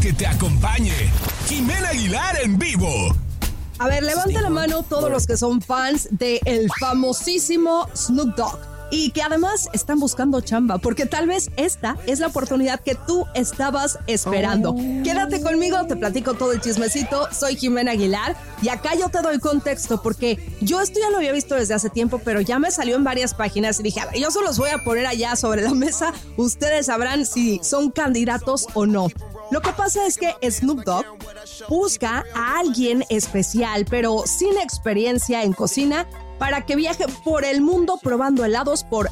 que te acompañe. Jimena Aguilar en vivo. A ver, levante la mano todos los que son fans del famosísimo Snoop Dogg y que además están buscando chamba, porque tal vez esta es la oportunidad que tú estabas esperando. Quédate conmigo, te platico todo el chismecito. Soy Jimena Aguilar y acá yo te doy contexto, porque yo esto ya lo había visto desde hace tiempo, pero ya me salió en varias páginas y dije, a ver, yo se los voy a poner allá sobre la mesa. Ustedes sabrán si son candidatos o no. Lo que pasa es que Snoop Dogg busca a alguien especial, pero sin experiencia en cocina, para que viaje por el mundo probando helados por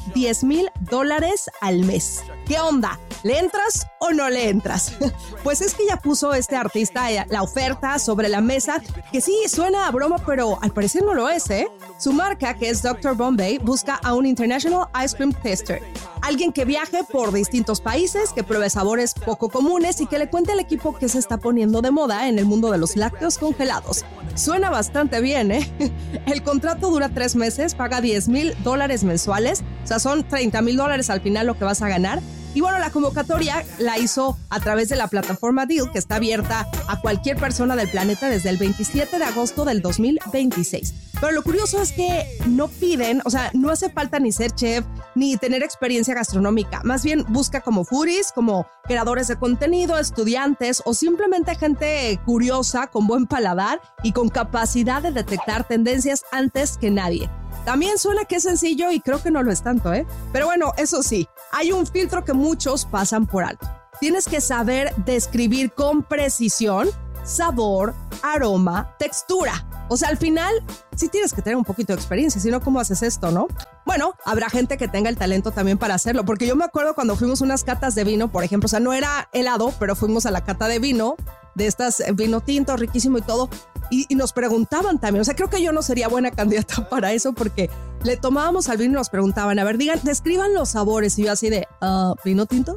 $10,000 al mes. ¿Qué onda? ¿Le entras o no le entras? Pues es que ya puso este artista la oferta sobre la mesa, que sí, suena a broma, pero al parecer no lo es, ¿eh? Su marca, que es Dr. Bombay, busca a un International Ice Cream Tester. Alguien que viaje por distintos países, que pruebe sabores poco comunes y que le cuente al equipo que se está poniendo de moda en el mundo de los lácteos congelados. Suena bastante bien, ¿eh? El contrato dura 3 meses, paga $10,000 mensuales, o sea, son $30,000 al final lo que vas a ganar. Y bueno, la convocatoria la hizo a través de la plataforma Deal, que está abierta a cualquier persona del planeta desde el 27 de agosto del 2026. Pero lo curioso es que no piden, o sea, no hace falta ni ser chef, ni tener experiencia gastronómica. Más bien busca como foodies, como creadores de contenido, estudiantes o simplemente gente curiosa, con buen paladar y con capacidad de detectar tendencias antes que nadie. También suena que es sencillo y creo que no lo es tanto, ¿eh? Pero bueno, eso sí, hay un filtro que muchos pasan por alto. Tienes que saber describir con precisión sabor, aroma, textura. O sea, al final sí tienes que tener un poquito de experiencia, si no, ¿cómo haces esto, no? Bueno, habrá gente que tenga el talento también para hacerlo, porque yo me acuerdo cuando fuimos a unas catas de vino, por ejemplo, o sea, no era helado, pero fuimos a la cata de vino, de estas vino tinto, riquísimo y todo, y nos preguntaban también, o sea, creo que yo no sería buena candidata para eso, porque le tomábamos al vino y nos preguntaban, a ver, describan los sabores, y yo así de, ¿vino tinto?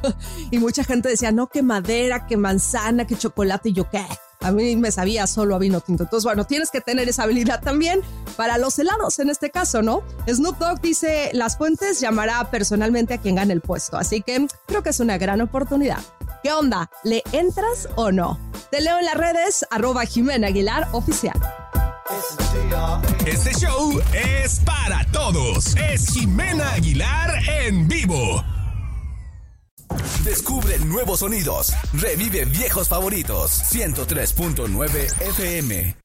Y mucha gente decía, no, que madera, que manzana, que chocolate, y yo, ¿qué? A mí me sabía solo a vino tinto. Entonces, bueno, tienes que tener esa habilidad también para los helados, en este caso, ¿no? Snoop Dogg dice, las fuentes llamará personalmente a quien gane el puesto. Así que creo que es una gran oportunidad. ¿Qué onda? ¿Le entras o no? Te leo en las redes, @Jimena Aguilar Oficial. Este show es para todos. Es Jimena Aguilar en vivo. Descubre nuevos sonidos. Revive viejos favoritos. 103.9 FM.